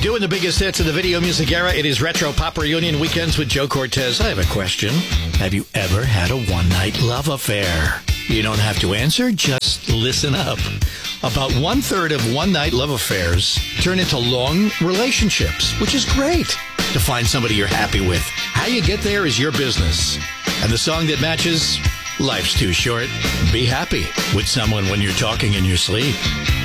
Doing the biggest hits of the video music era, it is Retro Pop Reunion Weekends with Joe Cortez. I have a question. Have you ever had a one-night love affair? You don't have to answer, just listen up. About 1/3 of one-night love affairs turn into long relationships, which is great to find somebody you're happy with. How you get there is your business. And the song that matches, Life's Too Short. Be happy with someone when you're talking in your sleep.